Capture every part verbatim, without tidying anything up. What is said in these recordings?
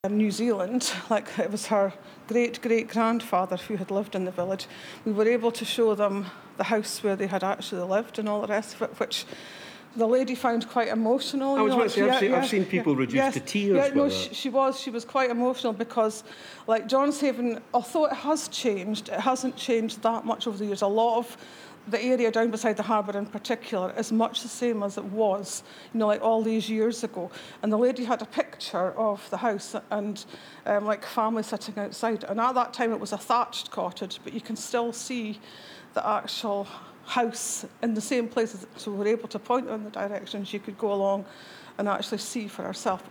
in New Zealand, like it was her great-great-grandfather who had lived in the village. We were able to show them the house where they had actually lived and all the rest of it, which the lady found quite emotional. I was about to say, I've, yeah, seen, yeah, I've seen people yeah, reduced yes, to tears. Yeah, with no, that. she, she was. She was quite emotional because, like, Johnshaven, although it has changed, it hasn't changed that much over the years. A lot of the area down beside the harbour in particular is much the same as it was, you know, like all these years ago. And the lady had a picture of the house and um, like family sitting outside. And at that time it was a thatched cottage, but you can still see the actual house in the same places. So we were able to point her in the directions you could go along and actually see for herself.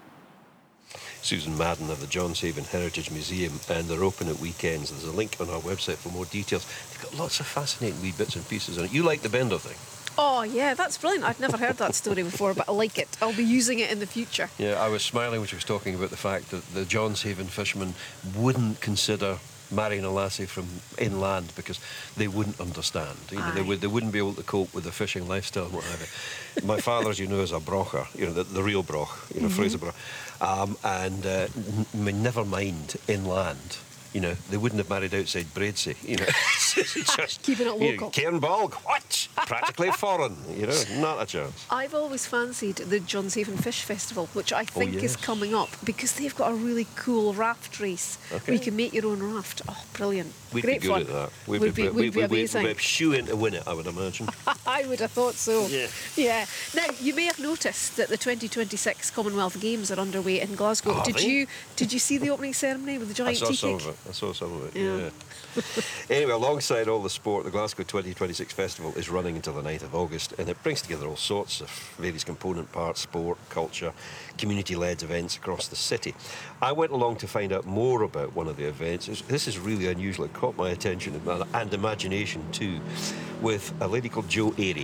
Susan Madden of the Johnshaven Heritage Museum, and they're open at weekends. There's a link on our website for more details. They've got lots of fascinating wee bits and pieces on it. You like the Bendo thing? Oh, yeah, that's brilliant. I'd never heard that story before, but I like it. I'll be using it in the future. Yeah, I was smiling when she was talking about the fact that the Johnshaven fishermen wouldn't consider marrying a lassie from inland because they wouldn't understand. You know, they, would, they wouldn't be able to cope with the fishing lifestyle and what have you. My father, as you know, is a brocher, you know, the, the real broch, you know, mm-hmm. Fraser broch. Um, and uh, n- never mind inland. You know, they wouldn't have married outside Braidsie. You know, just keeping it local. You know, Cairnbolg, what? Practically foreign. You know, not a chance. I've always fancied the Johnshaven Fish Festival, which I think oh, yes. is coming up because they've got a really cool raft race okay. where you can make your own raft. Oh, brilliant! We'd Great be good fun. at that. We'd would be, be, we'd, would be we'd, amazing. We'd be shoo-in to win it, I would imagine. I would have thought so. Yeah. Yeah. Now you may have noticed that the twenty twenty-six Commonwealth Games are underway in Glasgow. Oh, did they? you did you see the opening ceremony with the giant I saw tea some cake? of it. I saw some of it. Yeah. Yeah. Anyway, alongside all the sport, the Glasgow twenty twenty-six Festival is running until the ninth of August, and it brings together all sorts of various component parts, sport, culture, community-led events across the city. I went along to find out more about one of the events. This is really unusual. It caught my attention and imagination too, with a lady called Jo Airy.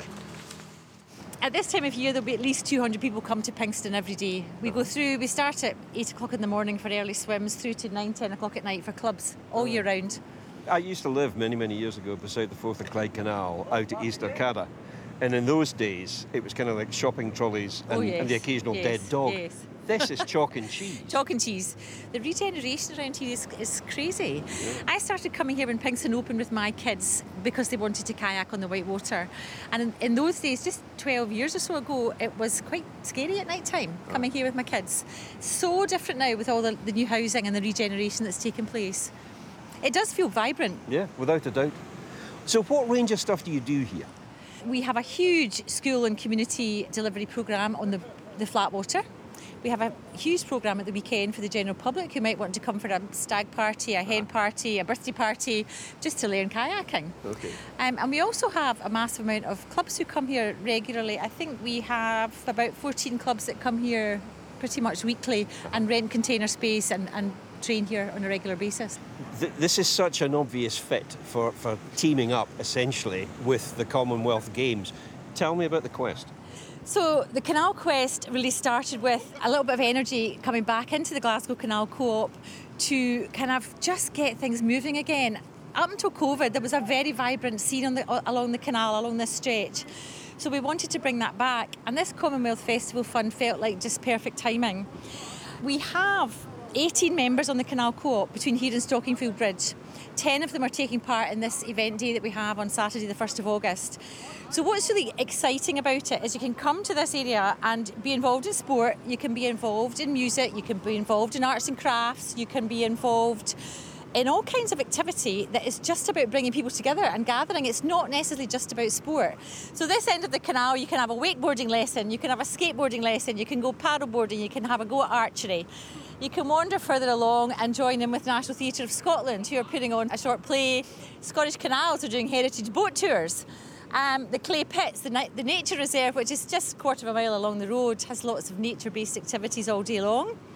At this time of year, there'll be at least two hundred people come to Pinxton every day. We go through, we start at eight o'clock in the morning for early swims, through to nine, ten o'clock at night for clubs, all year round. I used to live many, many years ago beside the Forth of Clyde Canal out at East Arcada. And in those days, it was kind of like shopping trolleys and, oh, yes. and the occasional yes. dead dog. Yes. This is chalk and cheese. Chalk and cheese. The regeneration around here is, is crazy. Yeah. I started coming here when Pinxton opened with my kids because they wanted to kayak on the white water. And in, in those days, just twelve years or so ago, it was quite scary at night time coming oh. here with my kids. So different now with all the, the new housing and the regeneration that's taken place. It does feel vibrant. Yeah, without a doubt. So what range of stuff do you do here? We have a huge school and community delivery programme on the, the flat water. We have a huge programme at the weekend for the general public who might want to come for a stag party, a hen party, a birthday party, just to learn kayaking. Okay. Um, and we also have a massive amount of clubs who come here regularly. I think we have about fourteen clubs that come here pretty much weekly and rent container space and, and train here on a regular basis. Th- this is such an obvious fit for, for teaming up, essentially, with the Commonwealth Games. Tell me about the quest. So the Canal Quest really started with a little bit of energy coming back into the Glasgow Canal Co-op to kind of just get things moving again. Up until COVID, there was a very vibrant scene on the, along the canal, along this stretch. So we wanted to bring that back. And this Commonwealth Festival Fund felt like just perfect timing. We have eighteen members on the Canal Co-op between here and Stockingfield Bridge. ten of them are taking part in this event day that we have on Saturday the first of August. So what's really exciting about it is you can come to this area and be involved in sport, you can be involved in music, you can be involved in arts and crafts, you can be involved in all kinds of activity that is just about bringing people together and gathering. It's not necessarily just about sport. So this end of the canal, you can have a wakeboarding lesson, you can have a skateboarding lesson, you can go paddleboarding, you can have a go at archery. You can wander further along and join in with National Theatre of Scotland, who are putting on a short play. Scottish Canals are doing heritage boat tours. Um, the Clay Pits, the, na- the nature reserve, which is just a quarter of a mile along the road, has lots of nature-based activities all day long.